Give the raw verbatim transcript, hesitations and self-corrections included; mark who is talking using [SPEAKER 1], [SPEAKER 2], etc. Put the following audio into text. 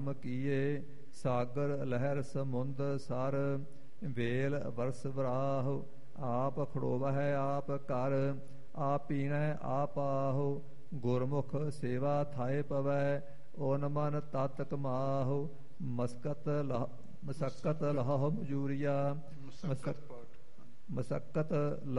[SPEAKER 1] ਕੀਏ ਸਾਗਰ ਲਹਿਰ ਸਮੁੰਦ ਸਰ ਵੇਲ ਵਰਸ ਵਰਾਹ ਆਪ ਖੜੋਵਹਿ ਆਪ ਕਰ ਆਪ ਪੀਣੈ ਆਪ ਆਹੋ ਗੁਰਮੁਖ ਸੇਵਾ ਥਾਏ ਪਵੈ ਓਨ ਮਨ ਤਤ ਕਮਾਹੋ ਮਸਕਤ ਲਹ ਮਸਕਤ ਲਹ ਮਜੂਰੀਆ ਮਸਕਤ